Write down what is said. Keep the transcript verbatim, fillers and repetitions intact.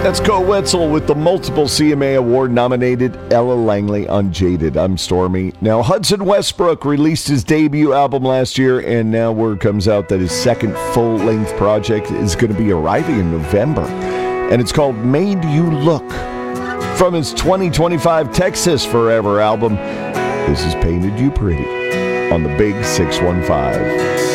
That's Go Wetzel with the multiple C M A Award-nominated Ella Langley on Jaded. I'm Stormy. Now, Hudson Westbrook released his debut album last year, and now word comes out that his second full-length project is going to be arriving in November. And it's called Made You Look. From his twenty twenty-five Texas Forever album, this is Painted You Pretty on the Big six one five.